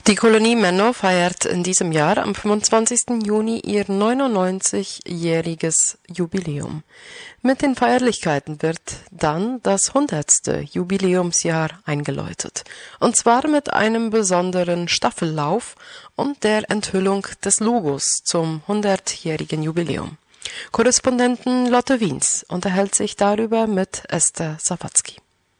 Die Kolonie Menno feiert in diesem Jahr am 25. Juni ihr 99-jähriges Jubiläum. Mit den Feierlichkeiten wird dann das 100. Jubiläumsjahr eingeläutet. Und zwar mit einem besonderen Staffellauf und der Enthüllung des Logos zum 100-jährigen Jubiläum. Korrespondentin Lotte Wiens unterhält sich darüber mit Esther Sawatzki.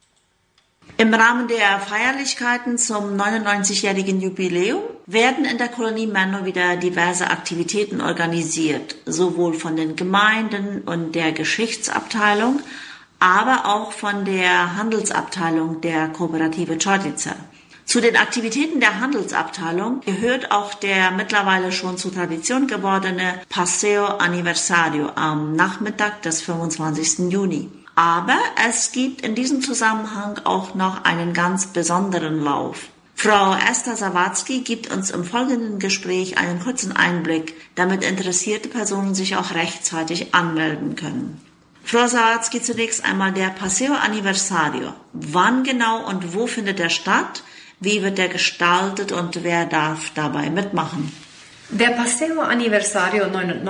Im Rahmen der Feierlichkeiten zum 99-jährigen Jubiläum werden in der Kolonie Menno wieder diverse Aktivitäten organisiert, sowohl von den Gemeinden und der Geschichtsabteilung, aber auch von der Handelsabteilung der Kooperative Čordica. Zu den Aktivitäten der Handelsabteilung gehört auch der mittlerweile schon zur Tradition gewordene Paseo Aniversario am Nachmittag des 25. Juni. Aber es gibt in diesem Zusammenhang auch noch einen ganz besonderen Lauf. Frau Esther Sawatzki gibt uns im folgenden Gespräch einen kurzen Einblick, damit interessierte Personen sich auch rechtzeitig anmelden können. Frau Sawatzki, zunächst einmal der Paseo Aniversario. Wann genau und wo findet er statt? Wie wird er gestaltet und wer darf dabei mitmachen? Der Paseo Aniversario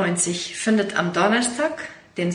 99 findet am Donnerstag, den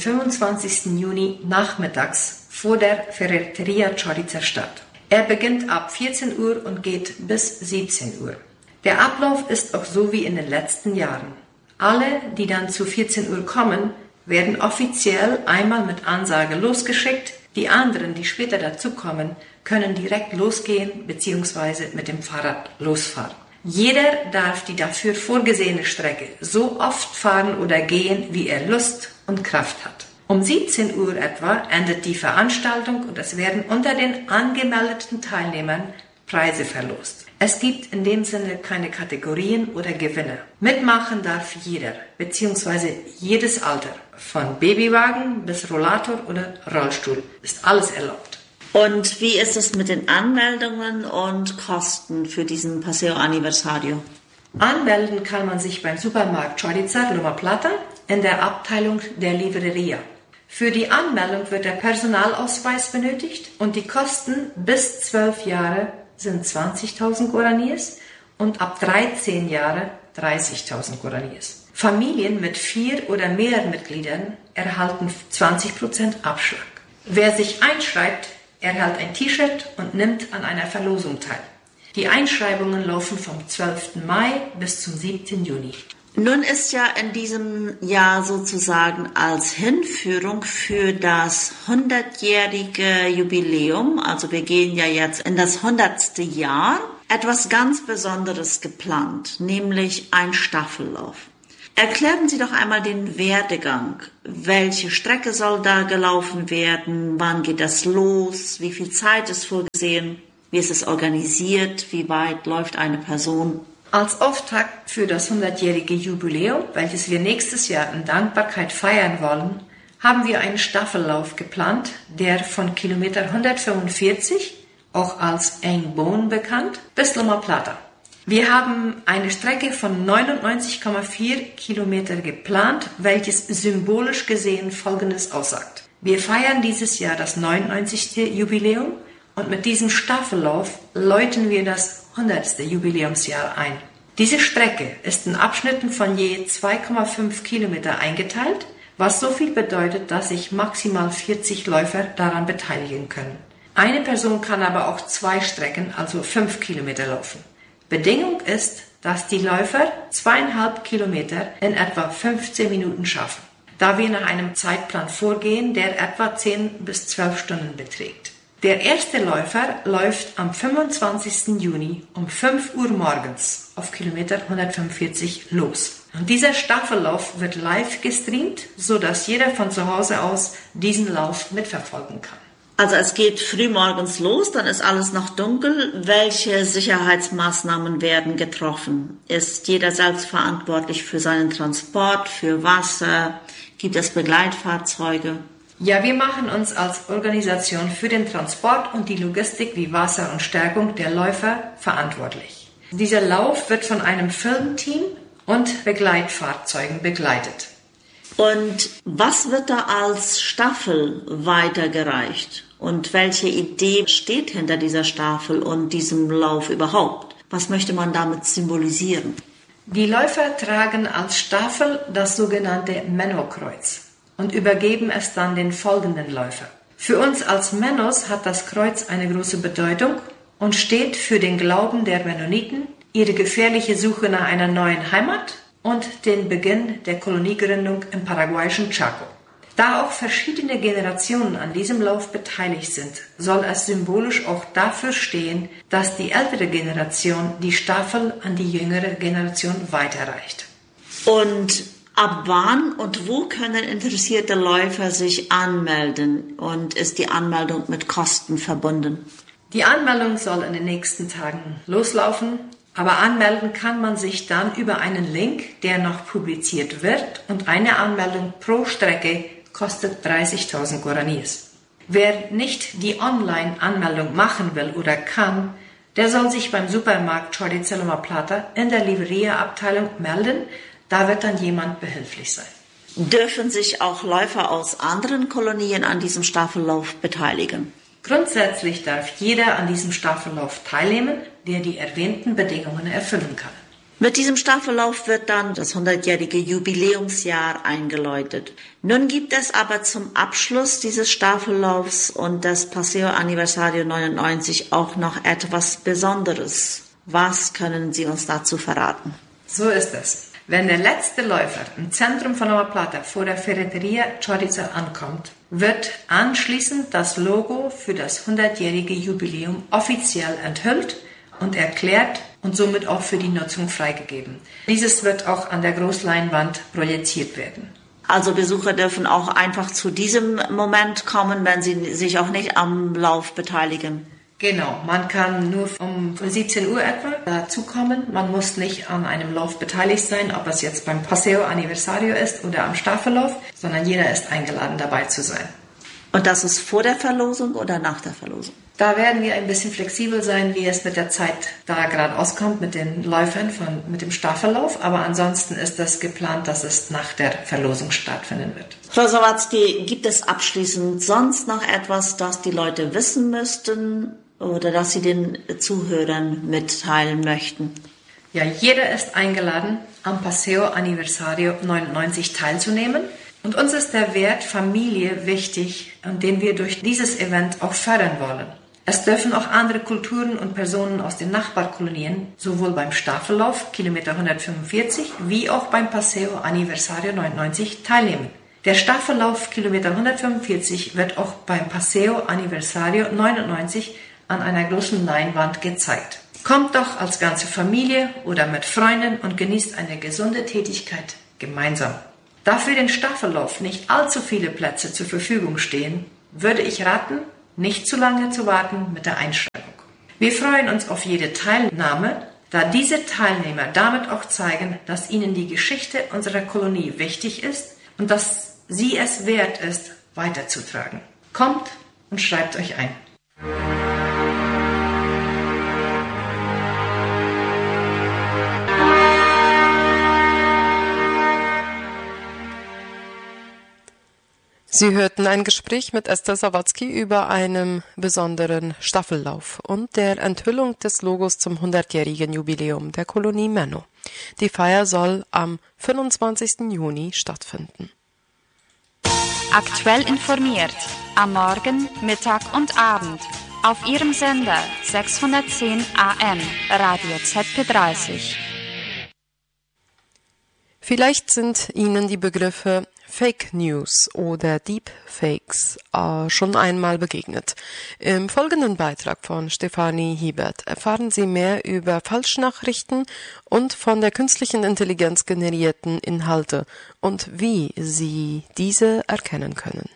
25. Juni nachmittags vor der Ferreteria Čordica statt. Er beginnt ab 14 Uhr und geht bis 17 Uhr. Der Ablauf ist auch so wie in den letzten Jahren. Alle, die dann zu 14 Uhr kommen, werden offiziell einmal mit Ansage losgeschickt. Die anderen, die später dazukommen, können direkt losgehen bzw. mit dem Fahrrad losfahren. Jeder darf die dafür vorgesehene Strecke so oft fahren oder gehen, wie er Lust und Kraft hat. Um 17 Uhr etwa endet die Veranstaltung und es werden unter den angemeldeten Teilnehmern Preise verlost. Es gibt in dem Sinne keine Kategorien oder Gewinne. Mitmachen darf jeder bzw. jedes Alter. Von Babywagen bis Rollator oder Rollstuhl ist alles erlaubt. Und wie ist es mit den Anmeldungen und Kosten für diesen Paseo Aniversario? Anmelden kann man sich beim Supermarkt Čordica Loma Plata in der Abteilung der Livreria. Für die Anmeldung wird der Personalausweis benötigt und die Kosten bis 12 Jahre sind 20.000 Guaraníes und ab 13 Jahre 30.000 Guaraníes. Familien mit 4 oder mehr Mitgliedern erhalten 20% Abschlag. Wer sich einschreibt, erhält ein T-Shirt und nimmt an einer Verlosung teil. Die Einschreibungen laufen vom 12. Mai bis zum 7. Juni. Nun ist ja in diesem Jahr sozusagen als Hinführung für das 100-jährige Jubiläum, also wir gehen ja jetzt in das 100. Jahr, etwas ganz Besonderes geplant, nämlich ein Staffellauf. Erklären Sie doch einmal den Werdegang. Welche Strecke soll da gelaufen werden? Wann geht das los? Wie viel Zeit ist vorgesehen? Wie ist es organisiert? Wie weit läuft eine Person? Als Auftakt für das 100-jährige Jubiläum, welches wir nächstes Jahr in Dankbarkeit feiern wollen, haben wir einen Staffellauf geplant, der von Kilometer 145, auch als Engbone bekannt, bis Loma Plata. Wir haben eine Strecke von 99,4 Kilometer geplant, welches symbolisch gesehen Folgendes aussagt. Wir feiern dieses Jahr das 99. Jubiläum und mit diesem Staffellauf läuten wir das 100. Jubiläumsjahr ein. Diese Strecke ist in Abschnitten von je 2,5 Kilometer eingeteilt, was so viel bedeutet, dass sich maximal 40 Läufer daran beteiligen können. Eine Person kann aber auch 2 Strecken, also 5 Kilometer laufen. Bedingung ist, dass die Läufer 2,5 Kilometer in etwa 15 Minuten schaffen, da wir nach einem Zeitplan vorgehen, der etwa 10 bis 12 Stunden beträgt. Der erste Läufer läuft am 25. Juni um 5 Uhr morgens auf Kilometer 145 los. Und dieser Staffellauf wird live gestreamt, sodass jeder von zu Hause aus diesen Lauf mitverfolgen kann. Also es geht früh morgens los, dann ist alles noch dunkel. Welche Sicherheitsmaßnahmen werden getroffen? Ist jeder selbst verantwortlich für seinen Transport, für Wasser? Gibt es Begleitfahrzeuge? Ja, wir machen uns als Organisation für den Transport und die Logistik wie Wasser und Stärkung der Läufer verantwortlich. Dieser Lauf wird von einem Filmteam und Begleitfahrzeugen begleitet. Und was wird da als Staffel weitergereicht? Und welche Idee steht hinter dieser Staffel und diesem Lauf überhaupt? Was möchte man damit symbolisieren? Die Läufer tragen als Staffel das sogenannte Menno-Kreuz und übergeben es dann den folgenden Läufer. Für uns als Mennos hat das Kreuz eine große Bedeutung und steht für den Glauben der Mennoniten, ihre gefährliche Suche nach einer neuen Heimat und den Beginn der Koloniegründung im paraguayischen Chaco. Da auch verschiedene Generationen an diesem Lauf beteiligt sind, soll es symbolisch auch dafür stehen, dass die ältere Generation die Staffel an die jüngere Generation weiterreicht. Und ab wann und wo können interessierte Läufer sich anmelden? Und ist die Anmeldung mit Kosten verbunden? Die Anmeldung soll in den nächsten Tagen loslaufen, aber anmelden kann man sich dann über einen Link, der noch publiziert wird, und eine Anmeldung pro Strecke kostet 30.000 Guaraníes. Wer nicht die Online-Anmeldung machen will oder kann, der soll sich beim Supermarkt Chorizo Loma Plata in der Livreria-Abteilung melden. Da wird dann jemand behilflich sein. Dürfen sich auch Läufer aus anderen Kolonien an diesem Staffellauf beteiligen? Grundsätzlich darf jeder an diesem Staffellauf teilnehmen, der die erwähnten Bedingungen erfüllen kann. Mit diesem Staffellauf wird dann das 100-jährige Jubiläumsjahr eingeläutet. Nun gibt es aber zum Abschluss dieses Staffellaufs und des Paseo Aniversario 99 auch noch etwas Besonderes. Was können Sie uns dazu verraten? So ist es. Wenn der letzte Läufer im Zentrum von Loma Plata vor der Ferreteria Chorizo ankommt, wird anschließend das Logo für das 100-jährige Jubiläum offiziell enthüllt und erklärt und somit auch für die Nutzung freigegeben. Dieses wird auch an der Großleinwand projiziert werden. Also Besucher dürfen auch einfach zu diesem Moment kommen, wenn sie sich auch nicht am Lauf beteiligen. Genau, man kann nur um 17 Uhr etwa dazukommen. Man muss nicht an einem Lauf beteiligt sein, ob es jetzt beim Paseo Aniversario ist oder am Staffellauf, sondern jeder ist eingeladen, dabei zu sein. Und das ist vor der Verlosung oder nach der Verlosung? Da werden wir ein bisschen flexibel sein, wie es mit der Zeit da gerade auskommt mit den Läufern mit dem Staffellauf. Aber ansonsten ist das geplant, dass es nach der Verlosung stattfinden wird. Frau Sawatzki, gibt es abschließend sonst noch etwas, das die Leute wissen müssten oder das Sie den Zuhörern mitteilen möchten? Ja, jeder ist eingeladen, am Paseo Aniversario 99 teilzunehmen. Und uns ist der Wert Familie wichtig, den wir durch dieses Event auch fördern wollen. Es dürfen auch andere Kulturen und Personen aus den Nachbarkolonien sowohl beim Staffellauf Kilometer 145 wie auch beim Paseo Aniversario 99 teilnehmen. Der Staffellauf Kilometer 145 wird auch beim Paseo Aniversario 99 an einer großen Leinwand gezeigt. Kommt doch als ganze Familie oder mit Freunden und genießt eine gesunde Tätigkeit gemeinsam. Da für den Staffellauf nicht allzu viele Plätze zur Verfügung stehen, würde ich raten, nicht zu lange zu warten mit der Einschränkung. Wir freuen uns auf jede Teilnahme, da diese Teilnehmer damit auch zeigen, dass ihnen die Geschichte unserer Kolonie wichtig ist und dass sie es wert ist, weiterzutragen. Kommt und schreibt euch ein. Sie hörten ein Gespräch mit Esther Sawatzki über einen besonderen Staffellauf und der Enthüllung des Logos zum 100-jährigen Jubiläum der Kolonie Menno. Die Feier soll am 25. Juni stattfinden. Aktuell informiert am Morgen, Mittag und Abend auf Ihrem Sender 610 AM Radio ZP30. Vielleicht sind Ihnen die Begriffe Fake News oder Deepfakes schon einmal begegnet. Im folgenden Beitrag von Stefanie Hiebert erfahren Sie mehr über Falschnachrichten und von der künstlichen Intelligenz generierten Inhalte und wie Sie diese erkennen können.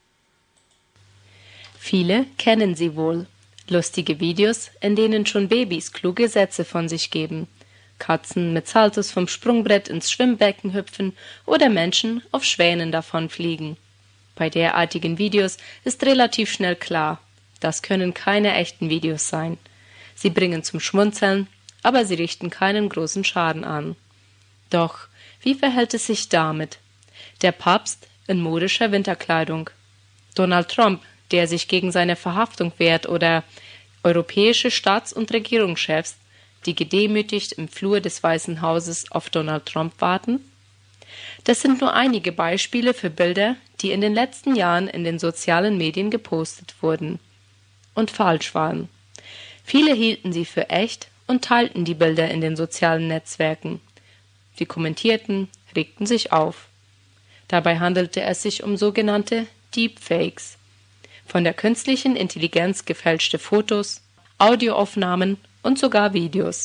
Viele kennen sie wohl. Lustige Videos, in denen schon Babys kluge Sätze von sich geben. Katzen mit Saltos vom Sprungbrett ins Schwimmbecken hüpfen oder Menschen auf Schwänen davonfliegen. Bei derartigen Videos ist relativ schnell klar, das können keine echten Videos sein. Sie bringen zum Schmunzeln, aber sie richten keinen großen Schaden an. Doch, wie verhält es sich damit? Der Papst in modischer Winterkleidung. Donald Trump, der sich gegen seine Verhaftung wehrt, oder europäische Staats- und Regierungschefs, die gedemütigt im Flur des Weißen Hauses auf Donald Trump warten? Das sind nur einige Beispiele für Bilder, die in den letzten Jahren in den sozialen Medien gepostet wurden und falsch waren. Viele hielten sie für echt und teilten die Bilder in den sozialen Netzwerken. Sie kommentierten, regten sich auf. Dabei handelte es sich um sogenannte Deepfakes, von der künstlichen Intelligenz gefälschte Fotos, Audioaufnahmen und sogar Videos.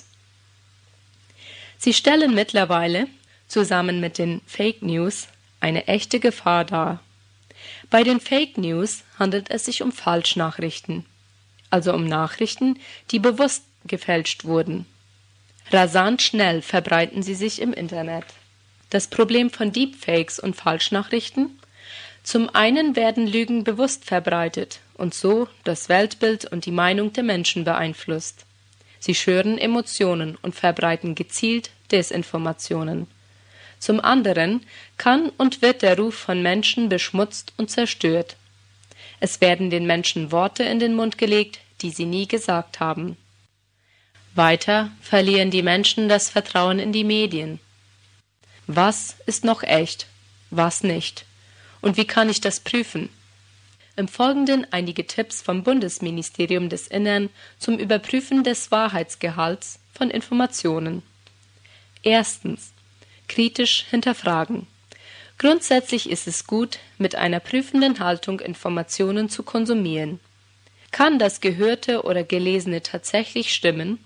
Sie stellen mittlerweile, zusammen mit den Fake News, eine echte Gefahr dar. Bei den Fake News handelt es sich um Falschnachrichten, also um Nachrichten, die bewusst gefälscht wurden. Rasant schnell verbreiten sie sich im Internet. Das Problem von Deepfakes und Falschnachrichten: Zum einen werden Lügen bewusst verbreitet und so das Weltbild und die Meinung der Menschen beeinflusst. Sie schüren Emotionen und verbreiten gezielt Desinformationen. Zum anderen kann und wird der Ruf von Menschen beschmutzt und zerstört. Es werden den Menschen Worte in den Mund gelegt, die sie nie gesagt haben. Weiter verlieren die Menschen das Vertrauen in die Medien. Was ist noch echt, was nicht? Und wie kann ich das prüfen? Im Folgenden einige Tipps vom Bundesministerium des Innern zum Überprüfen des Wahrheitsgehalts von Informationen. Erstens: kritisch hinterfragen. Grundsätzlich ist es gut, mit einer prüfenden Haltung Informationen zu konsumieren. Kann das Gehörte oder Gelesene tatsächlich stimmen?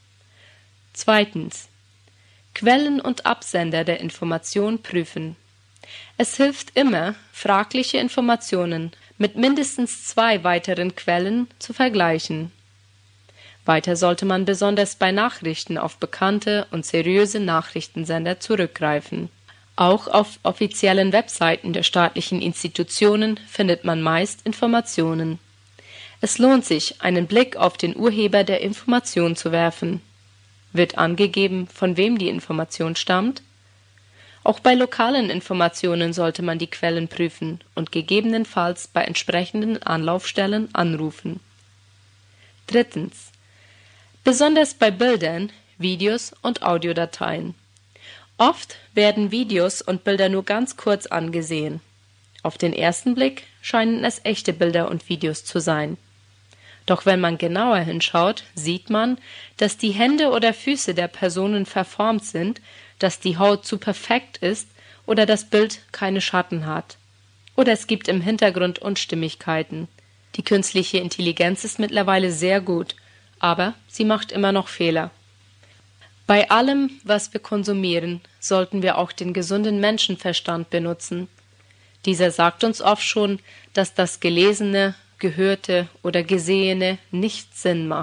Zweitens: Quellen und Absender der Information prüfen. Es hilft immer, fragliche Informationen mit mindestens 2 weiteren Quellen zu vergleichen. Weiter sollte man besonders bei Nachrichten auf bekannte und seriöse Nachrichtensender zurückgreifen. Auch auf offiziellen Webseiten der staatlichen Institutionen findet man meist Informationen. Es lohnt sich, einen Blick auf den Urheber der Information zu werfen. Wird angegeben, von wem die Information stammt? Auch bei lokalen Informationen sollte man die Quellen prüfen und gegebenenfalls bei entsprechenden Anlaufstellen anrufen. Drittens: besonders bei Bildern, Videos und Audiodateien. Oft werden Videos und Bilder nur ganz kurz angesehen. Auf den ersten Blick scheinen es echte Bilder und Videos zu sein. Doch wenn man genauer hinschaut, sieht man, dass die Hände oder Füße der Personen verformt sind, dass die Haut zu perfekt ist oder das Bild keine Schatten hat. Oder es gibt im Hintergrund Unstimmigkeiten. Die künstliche Intelligenz ist mittlerweile sehr gut, aber sie macht immer noch Fehler. Bei allem, was wir konsumieren, sollten wir auch den gesunden Menschenverstand benutzen. Dieser sagt uns oft schon, dass das Gelesene, Gehörte oder Gesehene nicht Sinn macht.